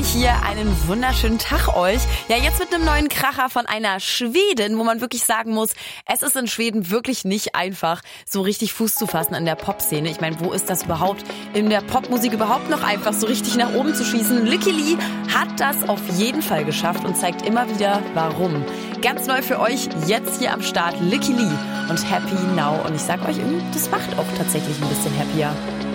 hier einen wunderschönen Tag euch. Ja, jetzt mit einem neuen Kracher von einer Schwedin, wo man wirklich sagen muss, es ist in Schweden wirklich nicht einfach, so richtig Fuß zu fassen in der Popszene. Ich meine, wo ist das überhaupt in der Popmusik überhaupt noch einfach so richtig nach oben zu schießen? Lykke Li hat das auf jeden Fall geschafft und zeigt immer wieder, warum. Ganz neu für euch, jetzt hier am Start Lykke Li und Happy Now. Und ich sag euch, das macht auch tatsächlich ein bisschen happier.